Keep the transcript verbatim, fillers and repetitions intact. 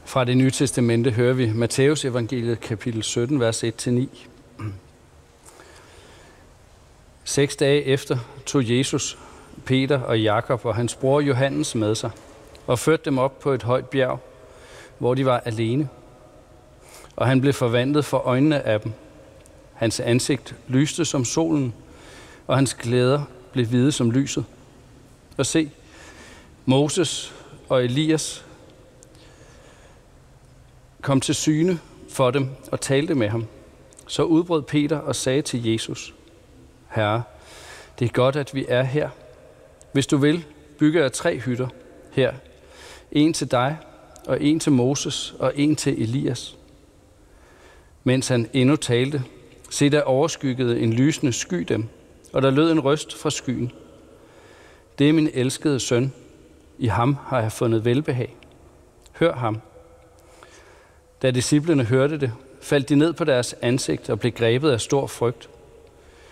Fra Det Nye Testamente hører vi Matthæus evangeliet kapitel sytten, vers et til ni. Seks dage efter tog Jesus Peter og Jakob og hans bror Johannes med sig og førte dem op på et højt bjerg, hvor de var alene. Og han blev forvandlet for øjnene af dem. Hans ansigt lyste som solen, og hans klæder blev hvide som lyset. Og se, Moses og Elias kom til syne for dem og talte med ham. Så udbrød Peter og sagde til Jesus: Herre, det er godt, at vi er her. Hvis du vil, bygger jeg tre hytter her. En til dig, og en til Moses, og en til Elias. Mens han endnu talte, se, der overskyggede en lysende sky dem, og der lød en røst fra skyen. Det er min elskede søn. I ham har jeg fundet velbehag. Hør ham. Da disciplene hørte det, faldt de ned på deres ansigt og blev grebet af stor frygt.